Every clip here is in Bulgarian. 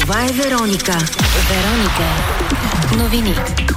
Това е Вероника. Вероника. Новини.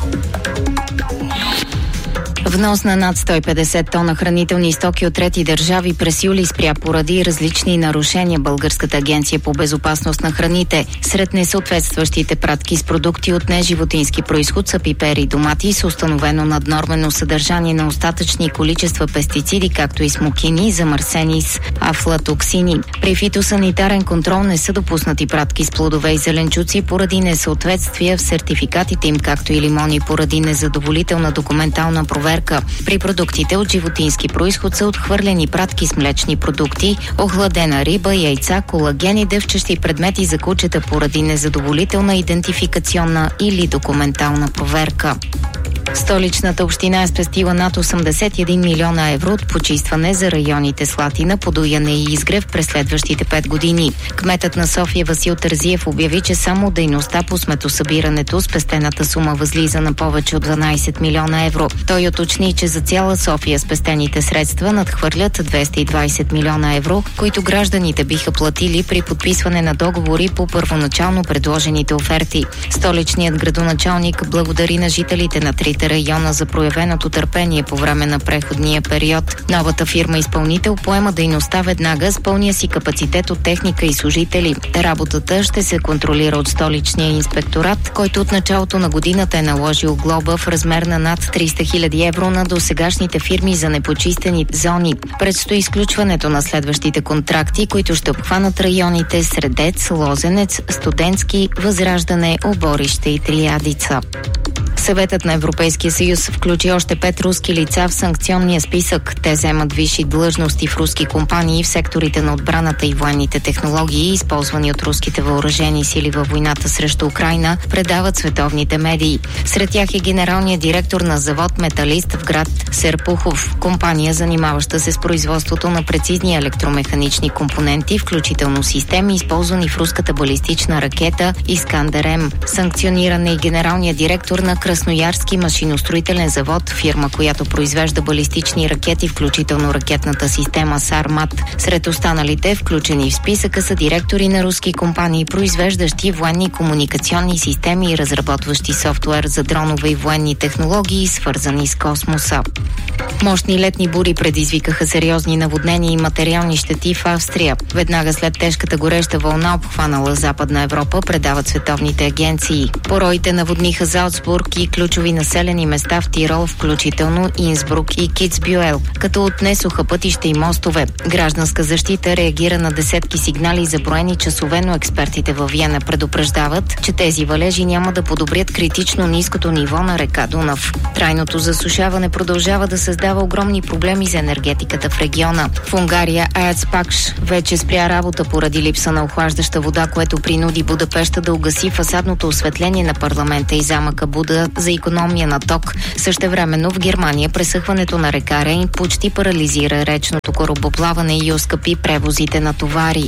Внос на над 150 тона хранителни стоки от трети държави през юли спря поради различни нарушения. Българската агенция по безопасност на храните. Сред несъответстващите пратки с продукти от неживотински происход са пипери и домати с установено наднормено съдържание на остатъчни количества пестициди, както и смокини, замърсени с афлатоксини. При фитосанитарен контрол не са допуснати пратки с плодове и зеленчуци поради несъответствия в сертификатите им, както и лимони поради незадоволителна документална проверка. При продуктите от животински происход са отхвърлени пратки с млечни продукти, охладена риба, яйца, колаген и дъвчещи предмети за кучета поради незадоволителна идентификационна или документална проверка. Столичната община е спестила над 81 милиона евро от почистване за районите Слатина, Подуяне и Изгрев през следващите 5 години. Кметът на София Васил Терзиев обяви, че само дейността по сметосъбирането спестената сума възлиза на повече от 12 милиона евро. Той уточни, че за цяла София спестените средства надхвърлят 220 милиона евро, които гражданите биха платили при подписване на договори по първоначално предложените оферти. Столичният градоначалник благодари на жителите на трите района за проявеното търпение по време на преходния период. Новата фирма-изпълнител поема дейността веднага с пълния си капацитет от техника и служители. Работата ще се контролира от столичния инспекторат, който от началото на годината е наложил глоба в размер на над 300 хиляди евро на досегашните фирми за непочистени зони. Предстои изключването на следващите контракти, които ще обхванат районите Средец, Лозенец, Студентски, Възраждане, Оборище и Триадица. Съветът на Европейския съюз включи още 5 руски лица в санкционния списък. Те вземат висши длъжности в руски компании в секторите на отбраната и военните технологии, използвани от руските въоръжени сили във войната срещу Украйна, предават световните медии. Сред тях е генералният директор на завод Металист в град Серпухов, компания, занимаваща се с производството на прецизни електромеханични компоненти, включително системи, използвани в руската балистична ракета Искандер-М. Санкциониран е и генералният директор на Красноярски машиностроителен завод, фирма, която произвежда балистични ракети, включително ракетната система Сармат. Сред останалите, включени в списъка, са директори на руски компании, произвеждащи военни комуникационни системи и разработващи софтуер за дронове и военни технологии, свързани с космоса. Мощни летни бури предизвикаха сериозни наводнения и материални щети в Австрия. Веднага след тежката гореща вълна, обхванала Западна Европа, предават световните агенции. Пороите наводниха Залцбург и ключови населени места в Тирол, включително Инсбрук и Кицбюел, като отнесоха пътища и мостове. Гражданска защита реагира на десетки сигнали за броени часове, но експертите във Виена предупреждават, че тези валежи няма да подобрят критично ниското ниво на река Дунав. Трайното засушаване продължава да създава огромни проблеми за енергетиката в региона. В Унгария АЕЦ Пакш вече спря работа поради липса на охлаждаща вода, което принуди Будапеща да угаси фасадното осветление на парламента и замъка Буда за икономия на ток. Същевременно в Германия пресъхването на река Рейн почти парализира речното корабоплаване и оскъпи превозите на товари.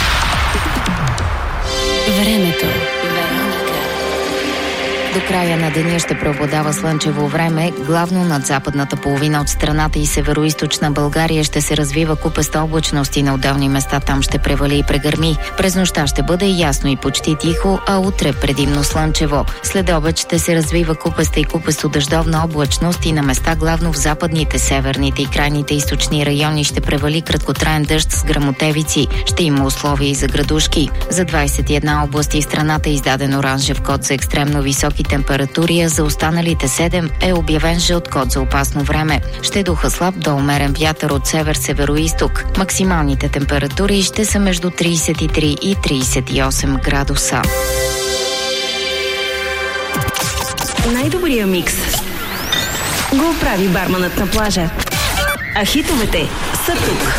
Времето. До края на деня ще преобладава слънчево време, главно над западната половина от страната и североизточна България ще се развива купеста облачност и на отделни места там ще превали и прегърми. През нощта ще бъде ясно и почти тихо, а утре предимно слънчево. След обед ще се развива купеста и купесто дъждовна облачност и на места главно в западните, северните и крайните източни райони ще превали краткотраен дъжд с гръмотевици. Ще има условия и за градушки. За 21 области в страната е издаден оранжев код за екстремно високи температури, а за останалите 7 е обявен жълт код за опасно време. Ще духа слаб до умерен вятър от север-североизток. Максималните температури ще са между 33 и 38 градуса. Най-добрия микс го прави барманът на плажа. А хитовете са тук.